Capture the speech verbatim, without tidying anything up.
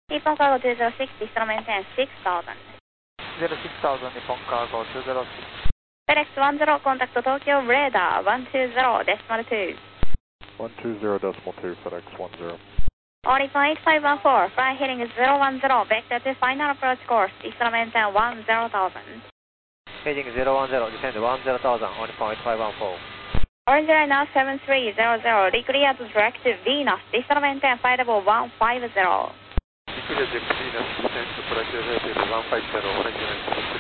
Nippon Cargo two zero six, diesel maintain six thousand. zero six thousand, Nippon Cargo two zero six. FedEx one zero, contact Tokyo radar one two zero decimal two. one two zero decimal two, FedEx one zero. All Nippon eight five one four, fly heading zero one zero, vector to final approach course, diesel maintain one zero thousand. Heading zero one zero, descend one zero thousand, all Nippon eight five one four. Orange line now seven three zero zero, declear to direct to Venus, diesel maintain five level one five zero. Declear to Venus, descend to direct to one five zero, orange line